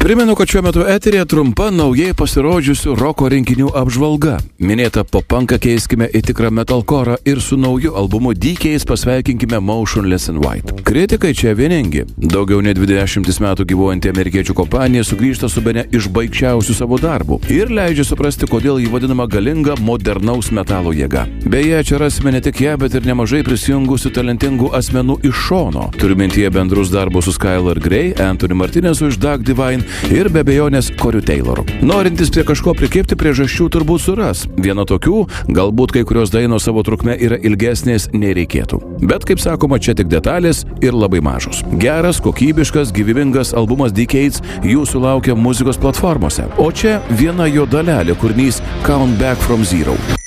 Primenu, kad šiuo metu eterėje trumpa naujai pasirodžiusių roko rinkinių apžvalga. Minėtą pop-punką keiskime į tikrą metalcorą ir su nauju albumu DK's pasveikinkime Motionless in White. Kritikai čia vieningi. Daugiau nei 20 metų gyvuojanti amerikiečių kompanija sugrįžta su bene išbaigčiausių savo darbų ir leidžia suprasti, kodėl jį vadinama galinga modernaus metalo jėga. Beje, čia rasime ne tik ją, bet ir nemažai prisijungusių talentingų asmenų iš šono. Turiu mintyje bendrus darbus su Skylar Grey, Anthony Martinez'u iš Doug Divine ir be abejonės Corey Tayloru. Norintis prie kažko prikibti priežasčių turbūt suras. Viena tokių, galbūt kai kurios dainos savo trukme yra ilgesnės nei reikėtų. Bet, kaip sakoma, čia tik detalės ir labai mažos. Geras, kokybiškas, gyvybingas albumas DK's jūsų laukia muzikos platformose. O čia viena jo dalelė, kūrinys Count Back from Zero.